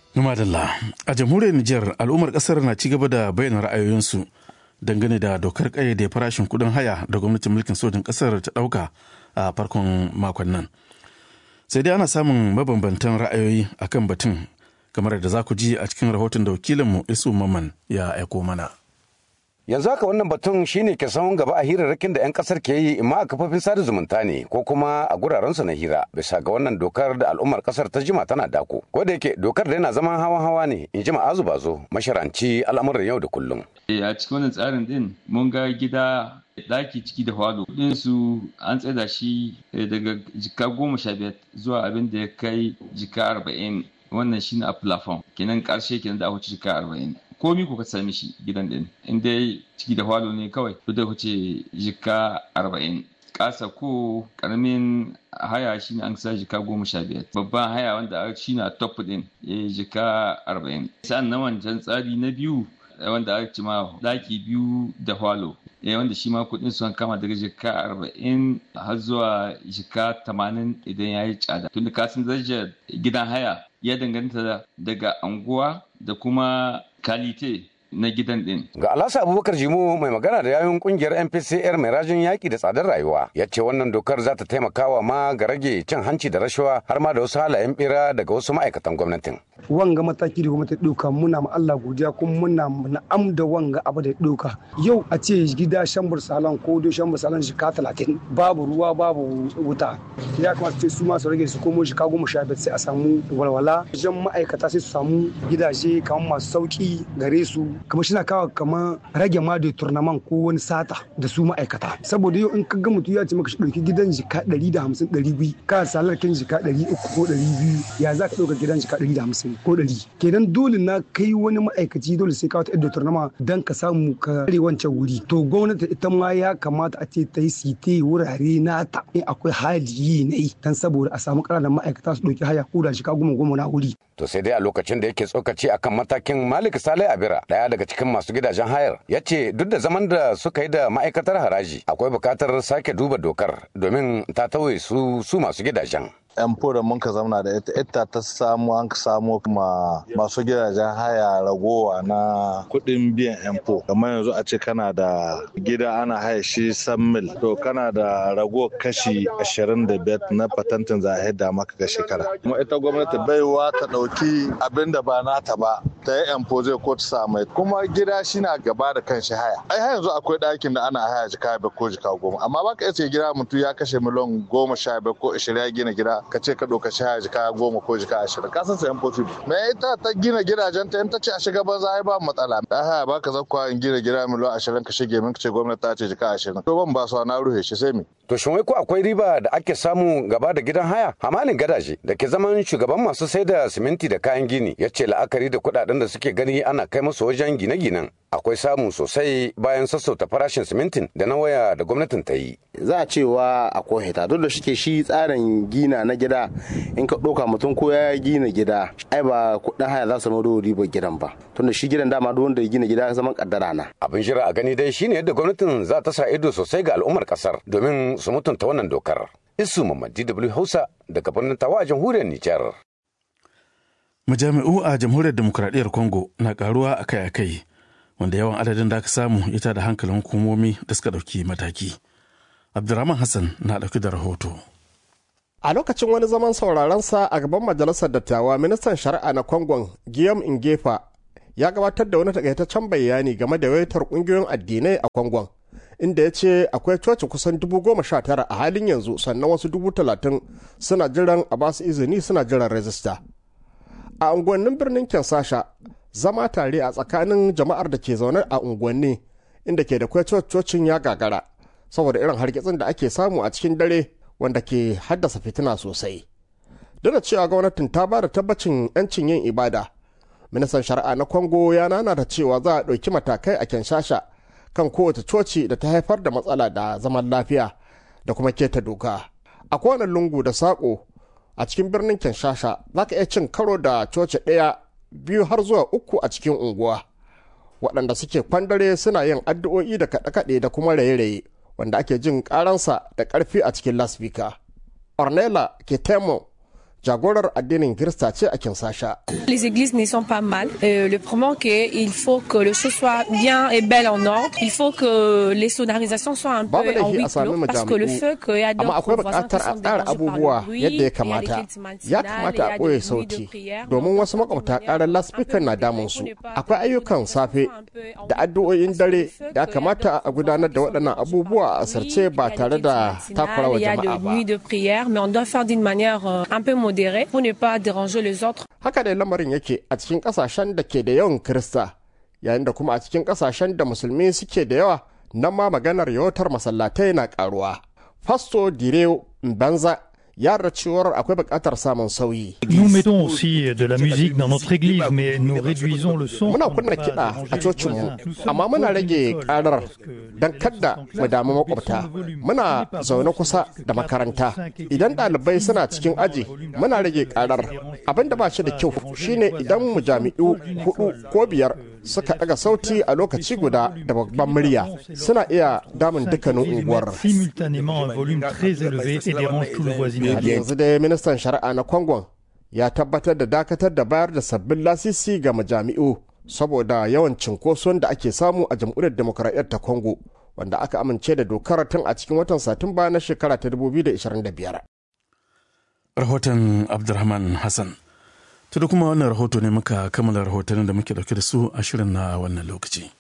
Numadalla, a jamhuriyar Nijar al'ummar kasar na ci gaba da bayyana ra'ayoyinsu dangane da dokar kayyade farashin kuɗin haya da gwamnatin mulkin sojin kasar ta ɗauka a farkon makon nan. Sai dai ana samun mabambantan ra'ayoyi akan batun kamar da za ku ji a cikin rahoton da wakilinmu Isu Maman ya aiko mana. Yanzu haka wannan batun shine ke sahun gaba a hirarrakin da 'yan kasar ke yi imma a kafofin sada zumunta ne ko kuma a gurarensu na hira bisa ga wannan dokar da al'ummar kasar ta jima tana dako. Ko da yake dokar da yana zaman hawa ne in ji Ma'azu Bazo masharanci al'amuran yau da kullum. A cikin wannan tsarin din mun ga gida daki ciki da falo kudin su an tsaida shi daga jika 15 zuwa abin da ya kai jika 40. Wannan shine a plafon kenan karshe kenan da aka wuce jika 40. Komi ku ka sami shi gidan din in dai ciki da falo ne kawai to da wuce jika 40. Kasa ko karamin haya shine an sa jika 15. Babban haya wanda shine a top din jika 40. Sannan wancan tsari na biyu wanda aka ci ma daki biyu da falo wanda shi ma kudin sun kama daga jika 40 har zuwa jika 80 idan ya yi tsada. Tunda kasan darajar gidan haya ya danganta daga anguwa da kuma kalite na gidan din. Ga Alhassan Abubakar Jimo mai magana da yawun kungiyar MPCR mai rajin yaki da tsadar rayuwa ya ce wannan dokar za ta taimakawa ma ga rage cin hanci da rashawa har ma da wasu halayen bera daga wasu ma'aikatan gwamnatin. Wanga mataki da gwamnati ɗauka muna ma Allah godiya kuma muna na'am da wanga abu da ɗauka. Yau a ce gida shambur salon ko do shambur salon shika 30 babu ruwa babu wuta. Ya kamata sai su ma su rage su komo shika 15 sai a samu walwala. Jan ma'aikata sai su samu gidaje kamar masu sauki gare su. Kamar shi na kawo kamar rage ma da turnaman ko wani sata da su ma'aikata. Saboda yau in ka ga mutum ya ce maka shi ɗauki gidan jika 150 200 ka salar kin jika 300 ko 200 ya za ka ɗauka gidan jika 150 ko 100 kenan dole na kai wani ma'aikaci dole sai ka wata editor nama dan ka samu ka kare wancan wuri to gwamnati ita ma ya kamata a ce ta yi site wurare nata in akwai hali ne dan saboda a samu ƙananan ma'aikata su ɗauki haya ko da shi ka goma na wuri. To sai dai a lokacin da yake tsokaci akan matakin Malik Saleh Abira daya daga cikin masu gidajen hayar ya ce duk da zaman da suka yi da ma'aikatar haraji akwai bukatar sake duba dokar domin ta tauye su masu gidajen. yan da mun ka zamana da ita ta samu an samu ma masu gidajen haya ragowa na kuɗin biyan yan kamar yanzu a ce kana da gida ana haya shi 100,000 to kana da rago kashi 25 na patentin za a yadda maka ga shekara kuma ita gwamnati baiwa ta ɗauki abin da ba nata ba ta yi yan zai ko ta sa mai kuma gida shi na gaba da kanshi haya ai har yanzu akwai ɗakin da ana haya jika 5 ko jika 10 amma baka iya gida mutum ya kashe miliyan 15 ko 20 ya gina gida ka ce ka ɗauka shi jika 10 ko jika 20 ka san sai impossible me ita ta gina gidajen ta in ta ce a shiga banza ai ba matsala da haya baka zakwa in gina gida miliyan 20 ka shige min ka ce gwamnati ta ce jika 20 to ban ba su na ruhe shi sai me to shin wai ko akwai riba da ake samu gaba da gidan haya Hamalin Gadaje da ke zaman shugaban masu sai da siminti da kayan gini ya ce la'akari da kuɗaɗen da suke gani ana kai musu wajen gine-ginen akwai samu sosai bayan sassauta farashin simintin da na waya da gwamnatin ta yi. Za a cewa akwai hita duk da shike shi tsarin gina na gida in ka ɗauka mutum ko ya gina gida ai ba kuɗin haya za su mado ribar gidan ba tunda shi gidan dama duk wanda ya gina gida zaman kaddara na. Abin jira a gani dai shine yadda gwamnatin za ta sa ido sosai ga al'ummar kasar domin su mutunta wannan dokar. Isu Muhammad DW Hausa daga birnin Tawa a jamhuriyar Nijar. Majami'u a jamhuriyar Demokuraɗiyyar Congo na karuwa akai-akai wanda yawan adadin da aka samu ita da hankalin hukumomi da suka ɗauki mataki. Abdurrahman Hassan na ɗauki da rahoto. A lokacin wani zaman sauraronsa a gaban majalisar dattawa ministan shari'a na Congon Guillaume Ingefa ya gabatar da wani takaitaccen bayani game da yawaitar ƙungiyoyin addinai a Congon inda ya ce akwai coci kusan 19,000 a halin yanzu sannan wasu 30,000 suna jiran a basu izini suna jiran rajista. A unguwannin birnin Kinshasa zama tare a tsakanin jama'ar da ke zaune a unguwanni inda ke da cocin ya gagara saboda irin hargitsin da ake samu a cikin dare wanda ke haddasa fitina sosai. Duk da cewa gwamnatin ta ba da tabbacin 'yancin yin ibada, ministan shari'a na Congo ya nana da cewa za a ɗauki matakai a Kinshasa kan kowace coci da ta haifar da matsala da zaman lafiya da kuma keta doka. A kowane lungu da saƙo a cikin birnin Kinshasa za ka iya cin karo da coci ɗaya 2 har zuwa 3 a cikin unguwa waɗanda suke kwandare suna yin addu'o'i da kaɗe-kaɗe da kuma raye-raye wanda ake jin ƙaransa da ƙarfi a cikin lasfika. Ornella Ketemo jagorar addinin Kirista ce a Kinshasa. Les églises ne sont pas mal. Le problème que il faut que le choses soit bien et belle en ordre. Il faut que les sonorisations soient un peu en huis clos parce que le feu que y a d'autres voisins qui sont dérangés par le bruit et les cris matinales, ya kamata a ɓoye sauti domin wasu makwabta ƙarar laspikan na damun su. Akwai ayyukan safe da addu'o'in dare da kamata a gudanar da waɗannan abubuwa a asirce ba tare da takurawa jama'a ba. de prière, mais on doit faire d'une manière un peu modérée pour ne pas déranger les autres. Haka dai lamarin yake a cikin kasashen da ke da yawan Kirista, yayin da kuma a cikin kasashen da musulmi suke da yawa, nan ma maganar yawatar masallatai na karuwa. Fasto Direo Mbanza ya yarda cewar akwai buƙatar samun sauyi. Nous mettons aussi de la musique dans notre église, mais nous réduisons le son. Muna kunna kiɗa a cocinmu, amma muna rage ƙarar don kada mu damu makwabta. Muna zaune kusa da makaranta. Idan ɗalibai suna cikin aji, muna rage ƙarar. Abin da ba shi da kyau shine idan mu jami'u 4 ko 5 suka ɗaga sauti a lokaci guda da babban murya, suna iya damun dukkanin unguwar. Simultanément un volume très élevé et dérange tout le voisinage. Yanzu dai ministan shari'a na Kongon ya tabbatar da dakatar da bayar da sabbin lasisi ga majami'u saboda yawan cinkoson da ake samu a jamhuriyar demokradiyyar ta Kongo, wanda aka amince da dokar tun a cikin watan Satumba na shekara ta 2025. Rahoton Abdulrahman Hassan. To da kuma wannan rahoto ne muka kammala rahotannin da muke dauke da su a shirin na wannan lokaci.